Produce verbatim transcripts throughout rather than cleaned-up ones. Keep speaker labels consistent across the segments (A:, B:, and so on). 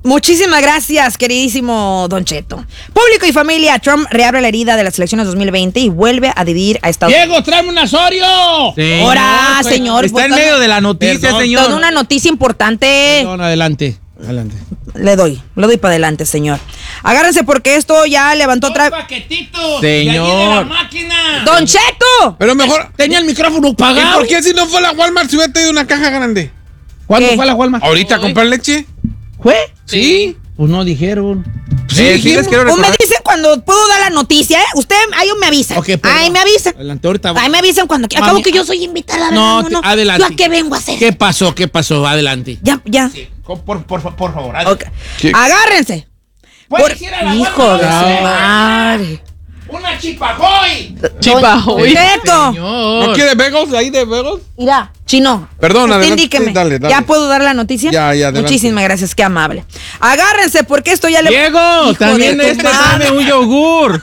A: Muchísimas gracias, queridísimo Don Cheto. Público y familia, Trump reabre la herida de las elecciones dos mil veinte y vuelve a dividir a Estados Unidos.
B: ¡Diego, tráeme un Asorio!
A: Ahora, señor.
C: Está en medio de la noticia,
B: Perdón.
C: señor.
A: Toda una noticia importante.
B: Perdón, adelante, adelante.
A: Le doy, le doy para adelante, señor. Agárrense porque esto ya levantó otra...
B: ¡Un paquetito!
C: Señor.
B: ¡De allí de la máquina!
A: ¡Don Cheto!
D: Pero mejor.
B: Tenía el micrófono
D: ¿Y
B: pagado.
D: por qué si no fue a la Walmart se hubiera traído una caja grande?
B: ¿Cuándo
A: ¿Qué?
B: fue a la Walmart?
D: ¿Ahorita a comprar leche?
B: ¿Fue?
D: Sí.
B: Pues no dijeron.
D: Sí,
C: Eh, sí
D: dijimos.
C: les quiero
A: Pues me
C: recordar.
A: dicen cuando puedo dar la noticia, ¿eh? Usted, ahí me avisan.
B: Ok, perdón.
A: Ahí me avisan.
B: Adelante, ahorita.
A: Ahí me avisan cuando...
B: Mami,
A: Acabo que yo soy invitada.
B: No,
A: ¿verdad?
B: te- adelante.
A: ¿Yo a qué vengo a hacer?
B: ¿Qué pasó? ¿Qué pasó? Adelante.
A: Ya, ya.
B: Sí, por, por, por, por favor.
A: Ok.
B: adelante.
D: ¿Qué?
A: Agárrense.
B: ¿Puedes
A: Por-
B: ir a la
A: Hijo
B: Walmart?
A: de
B: Ah.
A: su madre.
B: ¡Una chipajoy!
A: Chipajoy. Cheto.
D: ¿No quiere Begos ahí de Begos?
A: Mira, Chino.
D: Perdón,
A: usted
D: adelante,
A: indíqueme.
D: sí, dale, dale.
A: ¿Ya puedo dar la noticia?
D: Ya, ya, adelante.
A: Muchísimas gracias, qué amable. Agárrense porque esto ya le...
C: Diego,
A: Hijo
C: también
A: de tu
C: este
A: madre.
C: dame un yogur.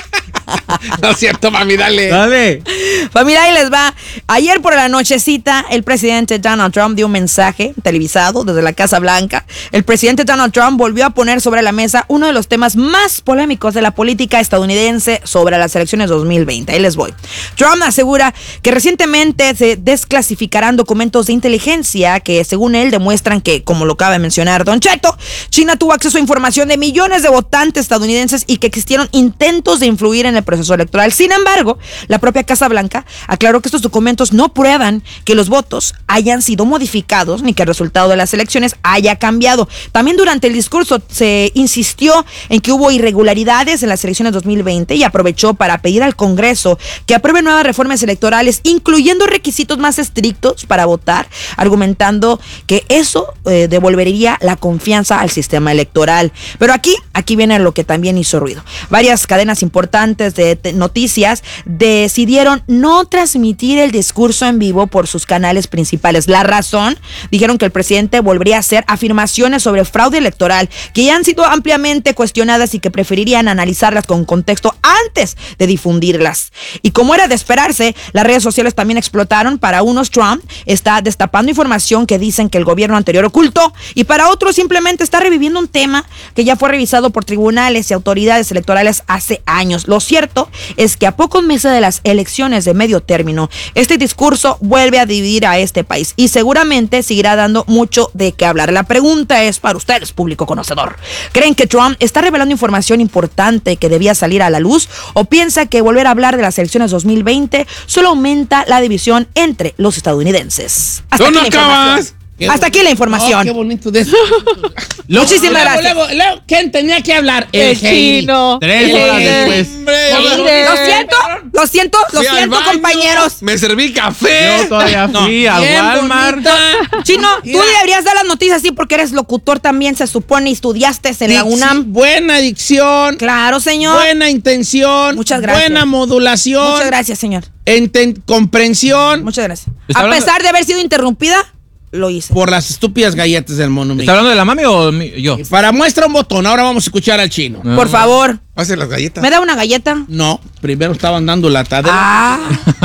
D: No es cierto, mami, dale.
C: Dale.
A: Familia, ahí les va. Ayer por la nochecita, el presidente Donald Trump dio un mensaje televisado desde la Casa Blanca. El presidente Donald Trump volvió a poner sobre la mesa uno de los temas más polémicos de la política estadounidense sobre las elecciones dos mil veinte. Ahí les voy. Trump asegura que recientemente se desclasificarán documentos de inteligencia que, según él, demuestran que, como lo acaba de mencionar Don Cheto, China tuvo acceso a información de millones de votantes estadounidenses y que existieron intentos de influir en el proceso electoral. Sin embargo, la propia Casa Blanca aclaró que estos documentos no prueban que los votos hayan sido modificados ni que el resultado de las elecciones haya cambiado. También durante el discurso se insistió en que hubo irregularidades en las elecciones dos mil veinte y aprovechó para pedir al Congreso que apruebe nuevas reformas electorales, incluyendo requisitos más estrictos para votar, argumentando que eso eh, devolvería la confianza al sistema electoral. Pero aquí, aquí viene lo que también hizo ruido. Varias cadenas importantes de te- noticias decidieron no transmitir el discurso en vivo por sus canales principales. La razón, dijeron que el presidente volvería a hacer afirmaciones sobre fraude electoral que ya han sido ampliamente cuestionadas y que preferirían analizarlas con contexto antes de difundirlas. Y como era de esperarse, las redes sociales también explotaron. Para unos, Trump está destapando información que dicen que el gobierno anterior ocultó, y para otros simplemente está reviviendo un tema que ya fue revisado por tribunales y autoridades electorales hace años. Lo cierto es que a pocos meses de las elecciones de medio término, este discurso vuelve a dividir a este país y seguramente seguirá dando mucho de qué hablar. La pregunta es para ustedes, público conocedor. ¿Creen que Trump está revelando información importante que debía salir a la luz, o piensa que volver a hablar de las elecciones dos mil veinte solo aumenta la división entre los estadounidenses? Hasta
D: ¿Tú no
A: aquí la información.
D: acabas?
B: Qué
A: Hasta aquí la información.
B: Oh, qué bonito de eso.
A: Muchísimas
B: Luego,
A: gracias.
B: Luego, luego, ¿quién tenía que hablar?
E: El
B: Heidi.
E: chino.
C: Tres
B: El
C: horas
B: Heidi.
C: después.
D: Hombre,
B: Oye,
D: yo-
A: Lo siento, lo siento, lo
D: fui al
A: siento,
D: baño,
A: compañeros.
D: Me serví café.
C: Yo todavía
B: No,
C: fui a
B: bien
C: Walmart.
B: bonita.
A: Chino, tú
B: Mira.
A: deberías dar las noticias así porque eres locutor también, se supone, y estudiaste en la
B: Dic-
A: UNAM.
B: Buena dicción.
A: Claro, señor.
B: Buena intención.
A: Muchas gracias.
B: Buena modulación.
A: Muchas gracias, señor.
B: enten- comprensión.
A: Muchas gracias.
C: Está
A: A
C: hablando-
A: pesar de haber sido interrumpida, lo hice.
B: Por las estúpidas galletas del mono.
C: ¿Está hablando de la mami o mi- yo?
B: Para muestra un botón, ahora vamos a escuchar al chino.
A: Por favor,
D: Hace las galletas.
A: ¿me da una galleta?
B: No, primero estaban dando la tadera.
A: Ah.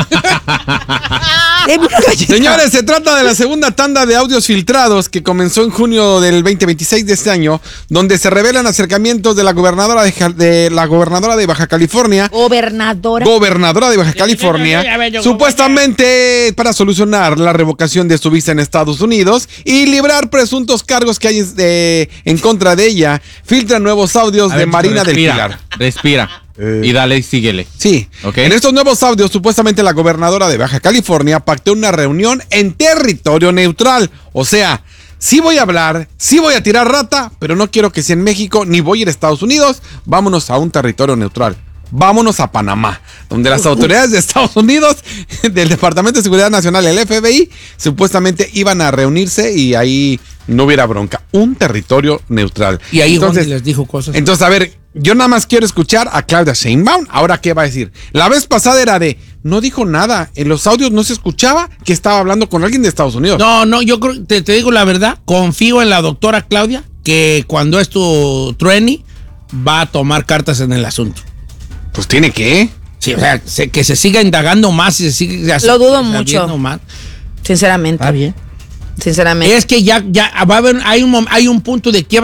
A: Deme una galleta.
D: Señores, se trata de la segunda tanda de audios filtrados que comenzó en junio del veinte veintiséis de este año, donde se revelan acercamientos de la gobernadora de, Ja- de la gobernadora de Baja California,
A: Gobernadora.
D: gobernadora de Baja
B: ya,
D: California,
B: ya, ya, ya,
D: supuestamente para solucionar la revocación de su visa en Estados Unidos y librar presuntos cargos que hay eh, en contra de ella. Filtran nuevos audios
C: A
D: de
C: ver,
D: Marina del
C: respira,
D: Pilar.
C: Respira.
D: Eh.
C: Y dale y síguele.
D: Sí.
C: Ok.
D: En estos nuevos audios, supuestamente la gobernadora de Baja California pactó una reunión en territorio neutral. O sea, sí voy a hablar, sí voy a tirar rata, pero no quiero que sea en México, ni voy a ir a Estados Unidos. Vámonos a un territorio neutral. Vámonos a Panamá, donde las autoridades de Estados Unidos, del Departamento de Seguridad Nacional, el F B I, supuestamente iban a reunirse y ahí no hubiera bronca. Un territorio neutral.
B: Y ahí
D: entonces,
B: Juan les dijo cosas.
D: entonces, a ver, yo nada más quiero escuchar a Claudia Sheinbaum. Ahora, ¿qué va a decir? La vez pasada era de, no dijo nada. En los audios no se escuchaba que estaba hablando con alguien de Estados Unidos.
B: No, no, yo creo, te, te digo la verdad, confío en la doctora Claudia, que cuando es tu trueni, va a tomar cartas en el asunto.
D: Pues tiene que.
B: Sí, o sea, se- que se siga indagando más y se siga
A: Lo dudo
B: sabiendo
A: mucho.
B: más.
A: Sinceramente.
B: Está bien.
A: Sinceramente.
B: Es que ya, ya va a haber, hay un, mom- hay un punto de quiebra